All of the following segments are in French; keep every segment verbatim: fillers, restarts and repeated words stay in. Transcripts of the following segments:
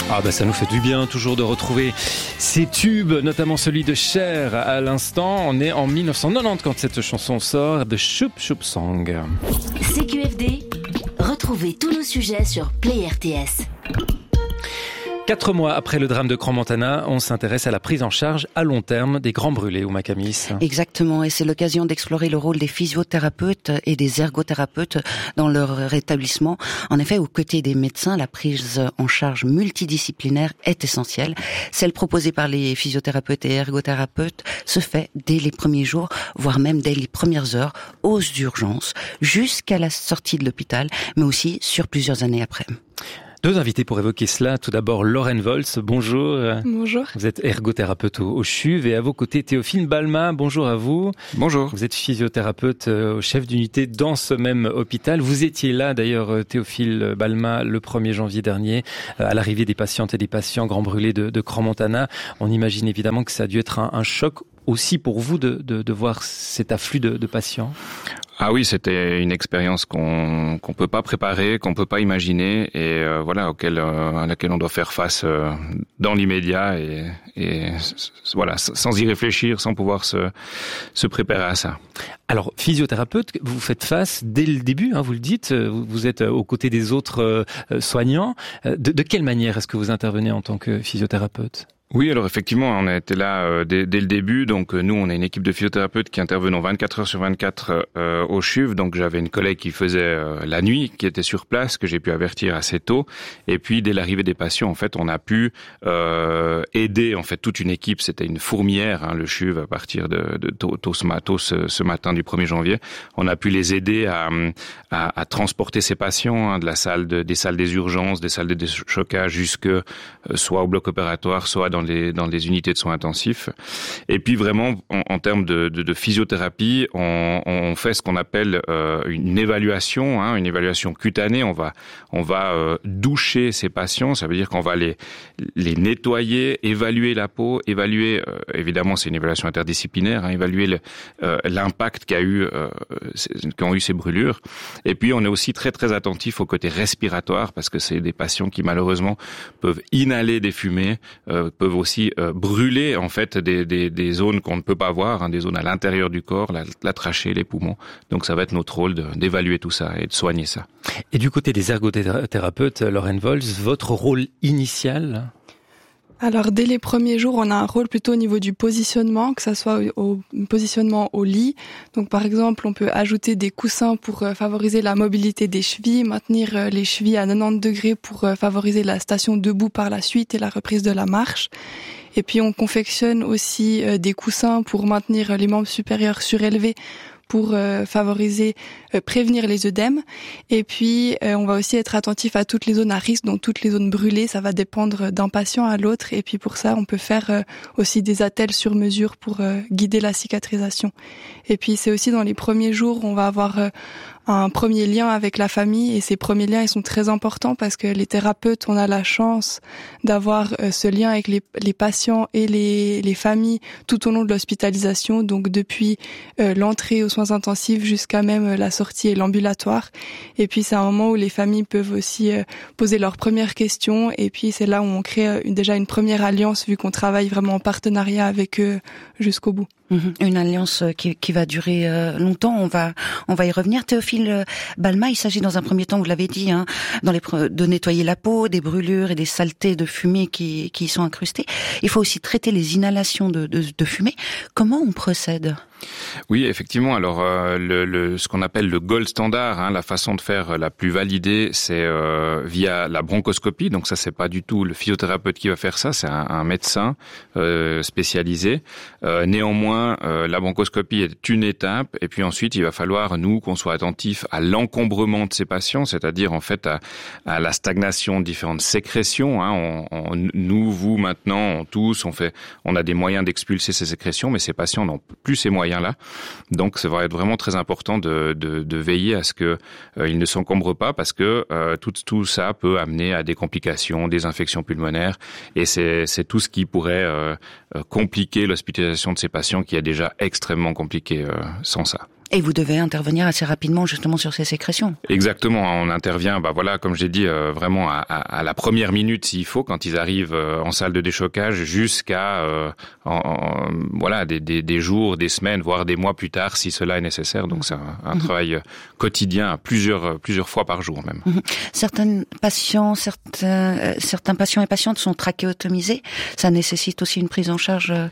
Ah bah ça nous fait du bien toujours de retrouver ces tubes, notamment celui de Cher à l'instant. On est en dix-neuf cent quatre-vingt-dix quand cette chanson sort de Choup Choup Song. C Q F D, retrouvez tous nos sujets sur Play R T S. Quatre mois après le drame de Crans-Montana, on s'intéresse à la prise en charge à long terme des grands brûlés ou Macamis. Exactement, et c'est l'occasion d'explorer le rôle des physiothérapeutes et des ergothérapeutes dans leur rétablissement. En effet, aux côtés des médecins, la prise en charge multidisciplinaire est essentielle. Celle proposée par les physiothérapeutes et ergothérapeutes se fait dès les premiers jours, voire même dès les premières heures, aux urgences, jusqu'à la sortie de l'hôpital, mais aussi sur plusieurs années après. Deux invités pour évoquer cela. Tout d'abord, Lorraine Volz, bonjour. Bonjour. Vous êtes ergothérapeute au, au CHUV et à vos côtés, Théophile Balma, bonjour à vous. Bonjour. Vous êtes physiothérapeute au chef d'unité dans ce même hôpital. Vous étiez là d'ailleurs, Théophile Balma, le premier janvier dernier, à l'arrivée des patientes et des patients grands brûlés de, de Crans-Montana. On imagine évidemment que ça a dû être un, un choc aussi pour vous de, de, de voir cet afflux de, de patients. Ah oui, c'était une expérience qu'on qu'on peut pas préparer, qu'on peut pas imaginer, et euh, voilà, auquel euh, à laquelle on doit faire face euh, dans l'immédiat, et, et voilà, sans y réfléchir, sans pouvoir se se préparer à ça. Alors, physiothérapeute, vous faites face dès le début, hein, vous le dites, vous êtes aux côtés des autres euh, soignants. De, de quelle manière est-ce que vous intervenez en tant que physiothérapeute ? Oui, alors effectivement, on a été là euh, dès, dès le début. Donc euh, nous, on est une équipe de physiothérapeutes qui intervenons vingt-quatre heures sur vingt-quatre euh, au CHUV. Donc j'avais une collègue qui faisait euh, la nuit, qui était sur place, que j'ai pu avertir assez tôt. Et puis dès l'arrivée des patients, en fait, on a pu euh, aider en fait toute une équipe. C'était une fourmilière, hein, le CHUV, à partir de, de tôt, tôt, ce, tôt ce, ce matin du premier janvier. On a pu les aider à, à, à transporter ces patients hein, de la salle de, des salles des urgences, des salles de déchocage, jusque euh, soit au bloc opératoire, soit dans Dans les, dans les unités de soins intensifs. Et puis vraiment, en, en termes de, de, de physiothérapie, on, on fait ce qu'on appelle euh, une évaluation, hein, une évaluation cutanée. On va, on va euh, doucher ces patients. Ça veut dire qu'on va les, les nettoyer, évaluer la peau, évaluer, euh, évidemment, c'est une évaluation interdisciplinaire, hein, évaluer le, euh, l'impact qu'a eu, euh, qu'ont eu ces brûlures. Et puis, on est aussi très, très attentif au côté respiratoire parce que c'est des patients qui, malheureusement, peuvent inhaler des fumées, euh, peuvent aussi euh, brûler en fait des, des, des zones qu'on ne peut pas voir, hein, des zones à l'intérieur du corps, la, la trachée, les poumons. Donc ça va être notre rôle de, d'évaluer tout ça et de soigner ça. Et du côté des ergothérapeutes, Lorraine Volz, votre rôle initial ? Alors, dès les premiers jours, on a un rôle plutôt au niveau du positionnement, que ça soit au, au positionnement au lit. Donc, par exemple, on peut ajouter des coussins pour euh, favoriser la mobilité des chevilles, maintenir euh, les chevilles à quatre-vingt-dix degrés pour euh, favoriser la station debout par la suite et la reprise de la marche. Et puis, on confectionne aussi euh, des coussins pour maintenir les membres supérieurs surélevés, pour euh, favoriser, euh, prévenir les œdèmes. Et puis, euh, on va aussi être attentif à toutes les zones à risque, donc toutes les zones brûlées. Ça va dépendre d'un patient à l'autre. Et puis, pour ça, on peut faire euh, aussi des attelles sur mesure pour euh, guider la cicatrisation. Et puis, c'est aussi dans les premiers jours, on va avoir euh, un premier lien avec la famille, et ces premiers liens, ils sont très importants parce que les thérapeutes, on a la chance d'avoir euh, ce lien avec les, les patients et les, les familles tout au long de l'hospitalisation, donc depuis euh, l'entrée aux soins intensifs jusqu'à même euh, la sortie et l'ambulatoire. Et puis c'est un moment où les familles peuvent aussi euh, poser leurs premières questions, et puis c'est là où on crée euh, une, déjà une première alliance vu qu'on travaille vraiment en partenariat avec eux jusqu'au bout. Une alliance qui, qui va durer euh, longtemps. On va, on va y revenir. Théophile Balma, il s'agit dans un premier temps, vous l'avez dit, hein, dans les, de nettoyer la peau, des brûlures et des saletés de fumée qui, qui y sont incrustées. Il faut aussi traiter les inhalations de, de, de fumée. Comment on procède ? Oui, effectivement. Alors, euh, le, le, ce qu'on appelle le gold standard, hein, la façon de faire la plus validée, c'est euh, via la bronchoscopie. Donc ça, c'est pas du tout le physiothérapeute qui va faire ça, c'est un, un médecin euh, spécialisé. Euh, néanmoins, euh, la bronchoscopie est une étape, et puis ensuite, il va falloir nous qu'on soit attentifs à l'encombrement de ces patients, c'est-à-dire en fait à, à la stagnation de différentes sécrétions. Hein. On, on, nous, vous, maintenant, on, tous, on fait, on a des moyens d'expulser ces sécrétions, mais ces patients n'ont plus ces moyens là. Donc, ça va être vraiment très important de, de, de veiller à ce que euh, ils ne s'encombrent pas, parce que euh, tout, tout ça peut amener à des complications, des infections pulmonaires, et c'est, c'est tout ce qui pourrait euh, compliquer l'hospitalisation de ces patients, qui est déjà extrêmement compliqué euh, sans ça. Et vous devez intervenir assez rapidement justement sur ces sécrétions. Exactement, on intervient, bah voilà, comme j'ai dit, euh, vraiment à, à, à la première minute s'il faut, quand ils arrivent euh, en salle de déchocage, jusqu'à euh, en, en, voilà des, des, des jours, des semaines, voire des mois plus tard, si cela est nécessaire. Donc c'est un, un mmh. travail quotidien, plusieurs plusieurs fois par jour même. Mmh. Certains patients, certains euh, certains patients et patientes sont trachéotomisés. Ça nécessite aussi une prise en charge euh,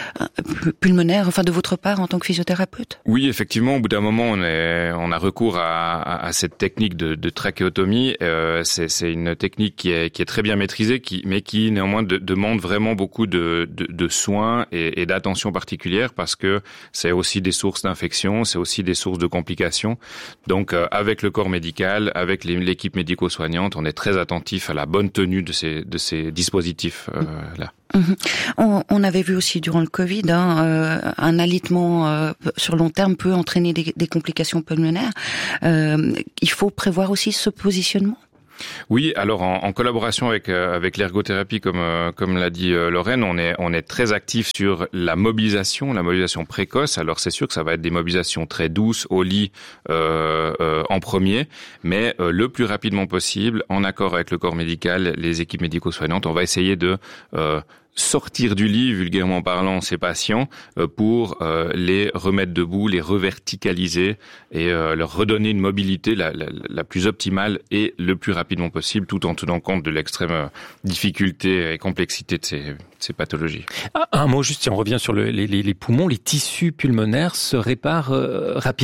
pulmonaire, enfin de votre part en tant que physiothérapeute. Oui, effectivement. Au bout d'un moment, on, est, on a recours à, à, à cette technique de, de trachéotomie. Euh, c'est, c'est une technique qui est, qui est très bien maîtrisée, qui, mais qui néanmoins de, demande vraiment beaucoup de, de, de soins et, et d'attention particulière parce que c'est aussi des sources d'infection, c'est aussi des sources de complications. Donc, euh, avec le corps médical, avec les, l'équipe médico-soignante, on est très attentif à la bonne tenue de ces, de ces dispositifs euh, là. Mmh. On, on avait vu aussi durant le Covid, hein, euh, un alitement euh, sur long terme peut entraîner des, des complications pulmonaires. Euh, il faut prévoir aussi ce positionnement. Oui, alors en, en collaboration avec euh, avec l'ergothérapie, comme euh, comme l'a dit euh, Lorraine, on est on est très actif sur la mobilisation, la mobilisation précoce. Alors c'est sûr que ça va être des mobilisations très douces au lit euh, euh, en premier, mais euh, le plus rapidement possible, en accord avec le corps médical, les équipes médico-soignantes, on va essayer de euh, sortir du lit, vulgairement parlant, ces patients euh, pour euh, les remettre debout, les reverticaliser et euh, leur redonner une mobilité la, la, la plus optimale et le plus rapidement possible, tout en tenant compte de l'extrême difficulté et complexité de ces, de ces pathologies. Ah, un mot juste, si on revient sur le, les, les poumons, les tissus pulmonaires se réparent euh, rapidement ?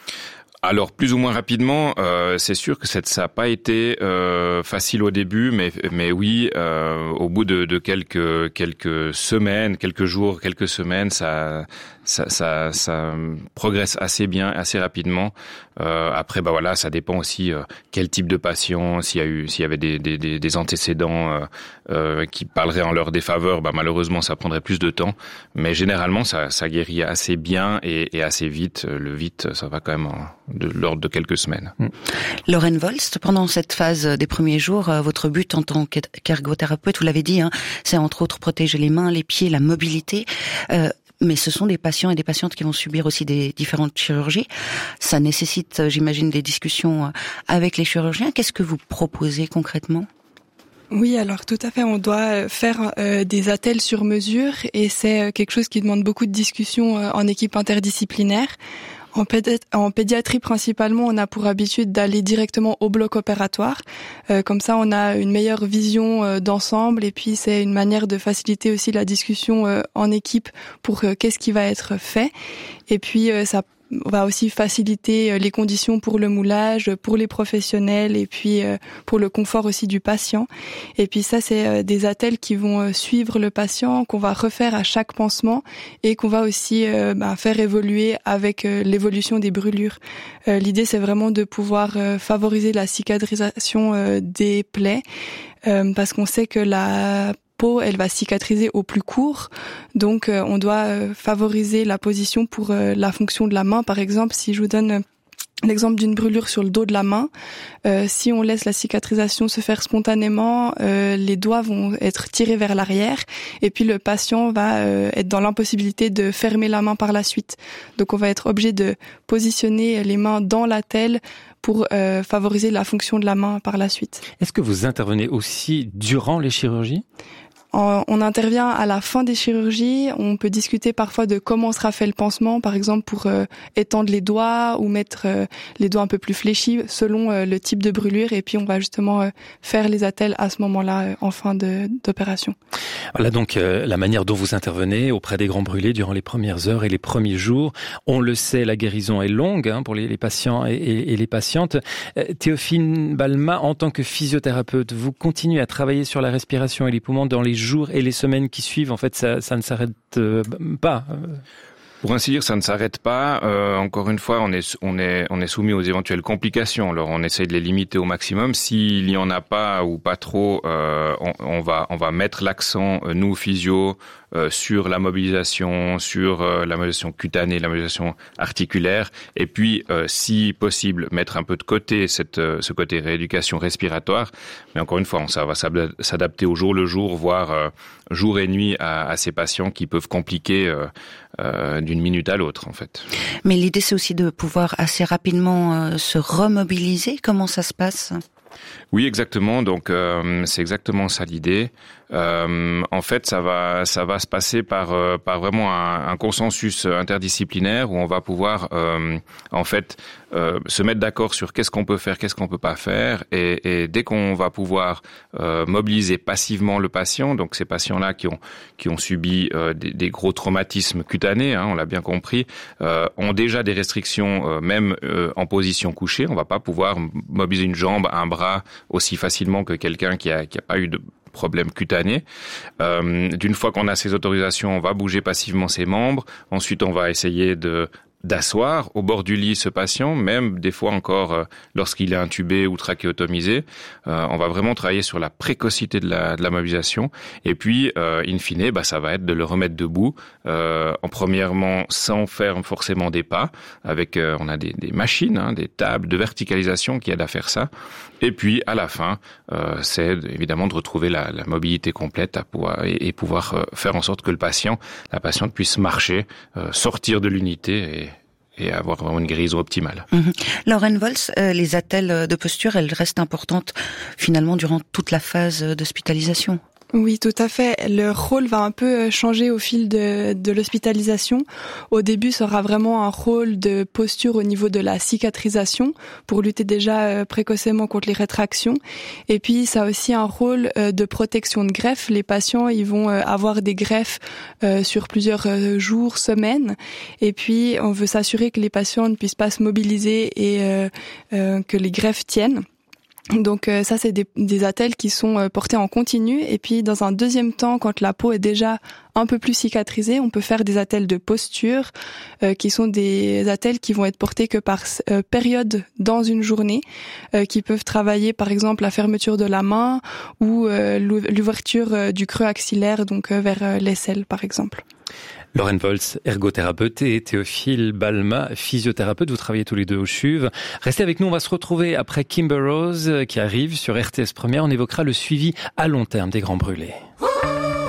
Alors plus ou moins rapidement, euh, c'est sûr que ça n'a pas été euh, facile au début, mais mais oui, euh, au bout de, de quelques quelques semaines, quelques jours, quelques semaines, ça ça ça, ça progresse assez bien, assez rapidement. Euh, après, bah voilà, ça dépend aussi euh, quel type de patient, s'il y a eu, s'il y avait des des des, des antécédents euh, euh, qui parleraient en leur défaveur, bah malheureusement ça prendrait plus de temps. Mais généralement, ça ça guérit assez bien et, et assez vite. Le vite, ça va quand même en, de l'ordre de quelques semaines. Mmh. Lorraine Volst, pendant cette phase des premiers jours, votre but en tant qu'ergothérapeute, vous l'avez dit, hein, c'est entre autres protéger les mains, les pieds, la mobilité. Euh, mais ce sont des patients et des patientes qui vont subir aussi des différentes chirurgies. Ça nécessite, j'imagine, des discussions avec les chirurgiens. Qu'est-ce que vous proposez concrètement ? Oui, alors tout à fait, on doit faire euh, des attelles sur mesure et c'est quelque chose qui demande beaucoup de discussions euh, en équipe interdisciplinaire. En, pédi- en pédiatrie principalement, on a pour habitude d'aller directement au bloc opératoire. Euh, comme ça, on a une meilleure vision euh, d'ensemble et puis c'est une manière de faciliter aussi la discussion euh, en équipe pour euh, qu'est-ce qui va être fait. Et puis euh, ça On va aussi faciliter les conditions pour le moulage, pour les professionnels et puis pour le confort aussi du patient. Et puis ça, c'est des attelles qui vont suivre le patient, qu'on va refaire à chaque pansement et qu'on va aussi bah, faire évoluer avec l'évolution des brûlures. L'idée, c'est vraiment de pouvoir favoriser la cicatrisation des plaies parce qu'on sait que la peau, elle va cicatriser au plus court. Donc, euh, on doit euh, favoriser la position pour euh, la fonction de la main. Par exemple, si je vous donne euh, l'exemple d'une brûlure sur le dos de la main, euh, si on laisse la cicatrisation se faire spontanément, euh, les doigts vont être tirés vers l'arrière et puis le patient va euh, être dans l'impossibilité de fermer la main par la suite. Donc, on va être obligé de positionner les mains dans l'attelle pour euh, favoriser la fonction de la main par la suite. Est-ce que vous intervenez aussi durant les chirurgies ? On intervient à la fin des chirurgies. On peut discuter parfois de comment sera fait le pansement, par exemple pour euh, étendre les doigts ou mettre euh, les doigts un peu plus fléchis selon euh, le type de brûlure. Et puis on va justement euh, faire les attelles à ce moment-là euh, en fin de, d'opération. Voilà donc euh, la manière dont vous intervenez auprès des grands brûlés durant les premières heures et les premiers jours. On le sait, la guérison est longue hein, pour les, les patients et, et, et les patientes. Euh, Théophile Balma, en tant que physiothérapeute, vous continuez à travailler sur la respiration et les poumons dans les jours et les semaines qui suivent. En fait, ça, ça ne s'arrête euh, pas. Pour ainsi dire, ça ne s'arrête pas. Euh, encore une fois, on est, on est, on est soumis aux éventuelles complications. Alors, on essaye de les limiter au maximum. S'il y en a pas ou pas trop, euh, on, on va, on va mettre l'accent, euh, nous physio, euh, sur la mobilisation, sur euh, la mobilisation cutanée, la mobilisation articulaire. Et puis, euh, si possible, mettre un peu de côté cette, euh, ce côté rééducation respiratoire. Mais encore une fois, on, ça va s'adapter au jour le jour, voire euh, jour et nuit à, à ces patients qui peuvent compliquer euh, euh, d'une minute à l'autre en fait. Mais l'idée c'est aussi de pouvoir assez rapidement euh, se remobiliser. Comment ça se passe ? Oui, exactement. Donc euh, c'est exactement ça l'idée. Euh, en fait, ça va, ça va se passer par, euh, par vraiment un, un consensus interdisciplinaire où on va pouvoir, euh, en fait, euh, se mettre d'accord sur qu'est-ce qu'on peut faire, qu'est-ce qu'on peut pas faire, et, et dès qu'on va pouvoir euh, mobiliser passivement le patient, donc ces patients-là qui ont qui ont subi euh, des, des gros traumatismes cutanés, hein, on l'a bien compris, euh, ont déjà des restrictions, euh, même euh, en position couchée. On va pas pouvoir mobiliser une jambe, un bras aussi facilement que quelqu'un qui a qui a pas eu de problème cutané. Euh, d'une fois qu'on a ces autorisations, on va bouger passivement ses membres. Ensuite, on va essayer de d'asseoir au bord du lit ce patient, même des fois encore euh, lorsqu'il est intubé ou trachéotomisé. Euh, on va vraiment travailler sur la précocité de la, de la mobilisation. Et puis, euh, in fine, bah, ça va être de le remettre debout, euh, en premièrement sans faire forcément des pas. Avec, euh, on a des, des machines, hein, des tables de verticalisation qui aident à faire ça. Et puis, à la fin, euh, c'est évidemment de retrouver la, la mobilité complète à pouvoir, et, et pouvoir euh, faire en sorte que le patient, la patiente puisse marcher, euh, sortir de l'unité et et avoir vraiment une guérison optimale. Mmh. Lauren Volz, euh, les attelles de posture, elles restent importantes finalement durant toute la phase d'hospitalisation. Oui, tout à fait. Le rôle va un peu changer au fil de, de l'hospitalisation. Au début, ça aura vraiment un rôle de posture au niveau de la cicatrisation pour lutter déjà précocement contre les rétractions. Et puis, ça a aussi un rôle de protection de greffe. Les patients, ils vont avoir des greffes sur plusieurs jours, semaines. Et puis, on veut s'assurer que les patients ne puissent pas se mobiliser et euh, euh, que les greffes tiennent. Donc euh, ça, c'est des, des attelles qui sont euh, portés en continu. Et puis dans un deuxième temps, quand la peau est déjà un peu plus cicatrisée, on peut faire des attelles de posture, euh, qui sont des attelles qui vont être portées que par euh, période dans une journée, euh, qui peuvent travailler par exemple la fermeture de la main ou euh, l'ouverture euh, du creux axillaire, donc euh, vers euh, l'aisselle par exemple. Lauren Volz, ergothérapeute, et Théophile Balma, physiothérapeute. Vous travaillez tous les deux au CHUV. Restez avec nous, on va se retrouver après Kimber Rose qui arrive sur R T S Première. On évoquera le suivi à long terme des grands brûlés.